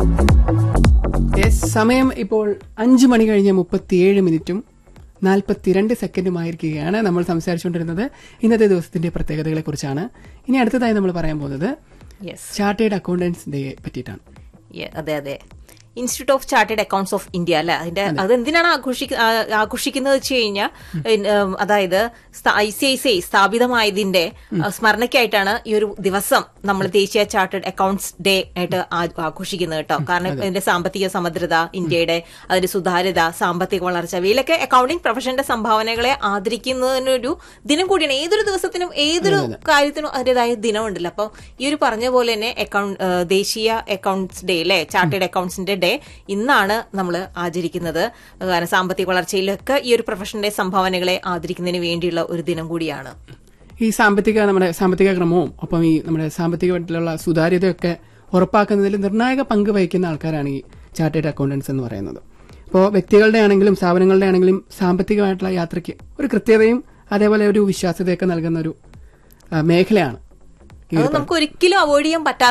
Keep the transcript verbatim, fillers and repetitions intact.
സമയം ഇപ്പോൾ അഞ്ചു മണി കഴിഞ്ഞ് മുപ്പത്തിയേഴ് മിനിറ്റും നാൽപ്പത്തിരണ്ട് സെക്കൻഡുമായിരിക്കുകയാണ്. നമ്മൾ സംസാരിച്ചുകൊണ്ടിരുന്നത് ഇന്നത്തെ ദിവസത്തിന്റെ പ്രത്യേകതകളെ കുറിച്ചാണ്. ഇനി അടുത്തതായി നമ്മൾ പറയാൻ പോകുന്നത് ചാർട്ടേഡ് അക്കൗണ്ടൻസ് ഡേ പറ്റിയിട്ടാണ്. അതെ അതെ institute of chartered accounts of India അല്ലെ, അതിന്റെ അതെന്തിനാണ് ആഘോഷിക്ക ആഘോഷിക്കുന്നത് വെച്ച് കഴിഞ്ഞാൽ, അതായത് I C I C I സ്ഥാപിതമായതിന്റെ സ്മരണയ്ക്കായിട്ടാണ് ഈ ഒരു ദിവസം നമ്മൾ ദേശീയ ചാർട്ടേഡ് അക്കൗണ്ട്സ് ഡേ ആയിട്ട് ആഘോഷിക്കുന്നത് കേട്ടോ. കാരണം ഇതിന്റെ സാമ്പത്തിക സമഗ്രത, ഇന്ത്യയുടെ അതിന്റെ സുതാര്യത, സാമ്പത്തിക വളർച്ച, ഇവയിലൊക്കെ അക്കൗണ്ടിംഗ് പ്രൊഫഷന്റെ സംഭാവനകളെ ആദരിക്കുന്നതിനൊരു ദിനം കൂടിയാണ്. ഏതൊരു ദിവസത്തിനും ഏതൊരു കാര്യത്തിനും അതിന്റേതായ ദിനമുണ്ടല്ലോ. അപ്പൊ ഈ ഒരു പറഞ്ഞ പോലെ തന്നെ അക്കൗണ്ട് ദേശീയ അക്കൗണ്ട്സ് ഡേ അല്ലെ, ചാർട്ടേഡ് അക്കൗണ്ട്സിന്റെ ഡേ ഇന്നാണ് നമ്മൾ ആചരിക്കുന്നത്. കാരണം സാമ്പത്തിക വളർച്ചയിലൊക്കെ ഈ ഒരു പ്രൊഫഷന്റെ സംഭാവനകളെ ആദരിക്കുന്നതിന് വേണ്ടിയുള്ള ഒരു ദിനം കൂടിയാണ്. ഈ സാമ്പത്തിക നമ്മുടെ സാമ്പത്തിക ക്രമവും ഒപ്പം ഈ നമ്മുടെ സാമ്പത്തികമായിട്ടുള്ള സുതാര്യതയൊക്കെ ഉറപ്പാക്കുന്നതിൽ നിർണായക പങ്ക് വഹിക്കുന്ന ആൾക്കാരാണ് ഈ ചാർട്ടേഡ് അക്കൗണ്ടൻസ് എന്ന് പറയുന്നത്. ഇപ്പോൾ വ്യക്തികളുടെ ആണെങ്കിലും സ്ഥാപനങ്ങളുടെ ആണെങ്കിലും സാമ്പത്തികമായിട്ടുള്ള യാത്രയ്ക്ക് ഒരു കൃത്യതയും അതേപോലെ ഒരു വിശ്വാസ്യതയൊക്കെ നൽകുന്ന ഒരു മേഖലയാണ്. അത് നമുക്ക് ഒരിക്കലും അവോയ്ഡ് ചെയ്യാൻ പറ്റാത്ത